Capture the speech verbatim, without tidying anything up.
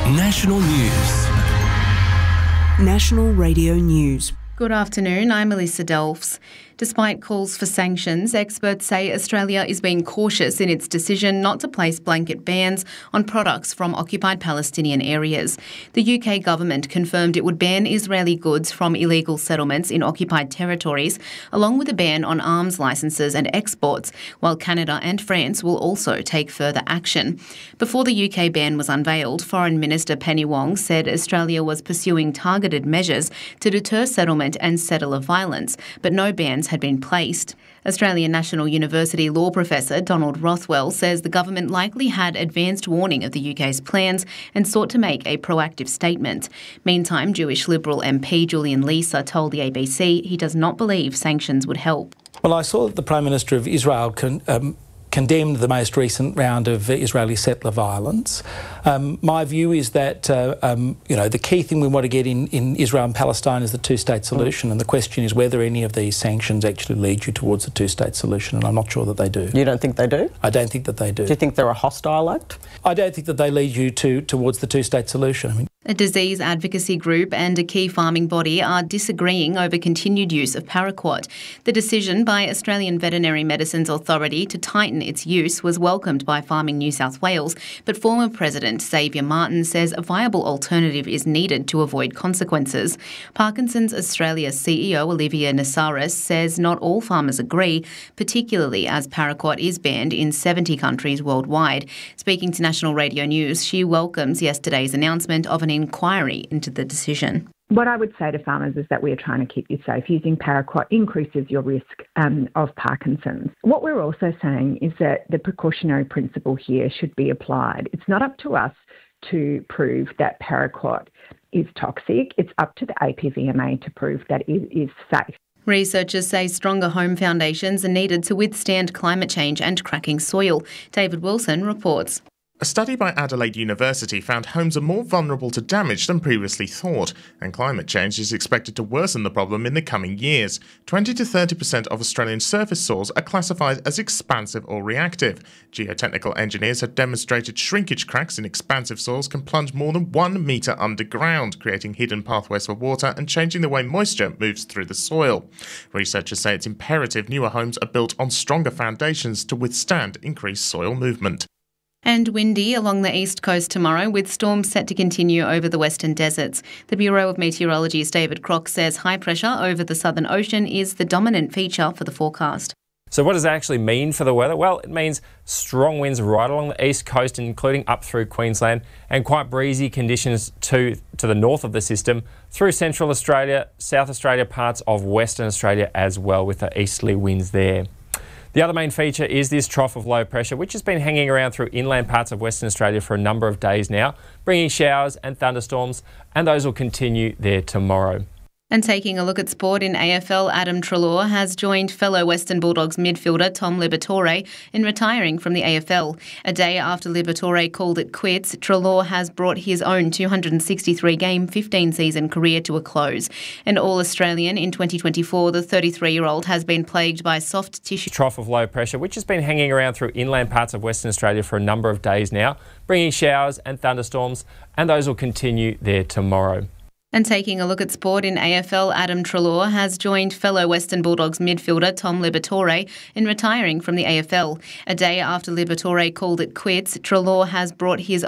National News. National Radio News. Good afternoon, I'm Melissa Delfs. Despite calls for sanctions, experts say Australia is being cautious in its decision not to place blanket bans on products from occupied Palestinian areas. The U K government confirmed it would ban Israeli goods from illegal settlements in occupied territories, along with a ban on arms licences and exports, while Canada and France will also take further action. Before the U K ban was unveiled, Foreign Minister Penny Wong said Australia was pursuing targeted measures to deter settlement and settler violence, but no bans had been placed. Australian National University law professor Donald Rothwell says the government likely had advanced warning of the U K's plans and sought to make a proactive statement. Meantime, Jewish Liberal M P Julian Leeser told the A B C he does not believe sanctions would help. Well, I saw that the Prime Minister of Israel con- um, condemned the most recent round of Israeli settler violence. Um, my view is that uh, um, you know the key thing we want to get in, in Israel and Palestine is the two-state solution, and the question is whether any of these sanctions actually lead you towards the two-state solution, and I'm not sure that they do. You don't think they do? I don't think that they do. Do you think they're a hostile act? I don't think that they lead you to towards the two-state solution. I mean, a disease advocacy group and a key farming body are disagreeing over continued use of paraquat. The decision by Australian Veterinary Medicines Authority to tighten its use was welcomed by Farming New South Wales, but former President Xavier Martin says a viable alternative is needed to avoid consequences. Parkinson's Australia C E O Olivia Nasaris says not all farmers agree, particularly as paraquat is banned in seventy countries worldwide. Speaking to National Radio News, she welcomes yesterday's announcement of an inquiry into the decision. What I would say to farmers is that we are trying to keep you safe. Using paraquat increases your risk um, of Parkinson's. What we're also saying is that the precautionary principle here should be applied. It's not up to us to prove that paraquat is toxic. It's up to the A P V M A to prove that it is safe. Researchers say stronger home foundations are needed to withstand climate change and cracking soil. David Wilson reports. A study by Adelaide University found homes are more vulnerable to damage than previously thought, and climate change is expected to worsen the problem in the coming years. twenty to thirty percent of Australian surface soils are classified as expansive or reactive. Geotechnical engineers have demonstrated shrinkage cracks in expansive soils can plunge more than one metre underground, creating hidden pathways for water and changing the way moisture moves through the soil. Researchers say it's imperative newer homes are built on stronger foundations to withstand increased soil movement. And windy along the east coast tomorrow, with storms set to continue over the western deserts. The Bureau of Meteorology's David Crock says high pressure over the Southern Ocean is the dominant feature for the forecast. So what does that actually mean for the weather? Well, it means strong winds right along the east coast, including up through Queensland, and quite breezy conditions to, to the north of the system, through Central Australia, South Australia, parts of Western Australia as well, with the easterly winds there. The other main feature is this trough of low pressure, which has been hanging around through inland parts of Western Australia for a number of days now, bringing showers and thunderstorms, and those will continue there tomorrow. And taking a look at sport in A F L, Adam Treloar has joined fellow Western Bulldogs midfielder Tom Liberatore in retiring from the A F L. A day after Liberatore called it quits, Treloar has brought his own two hundred sixty-three game, fifteen season career to a close. An All-Australian in twenty twenty-four, the thirty-three-year-old has been plagued by soft tissue trough of low pressure, which has been hanging around through inland parts of Western Australia for a number of days now, bringing showers and thunderstorms, and those will continue there tomorrow. And taking a look at sport in A F L, Adam Treloar has joined fellow Western Bulldogs midfielder Tom Liberatore in retiring from the A F L. A day after Liberatore called it quits, Treloar has brought his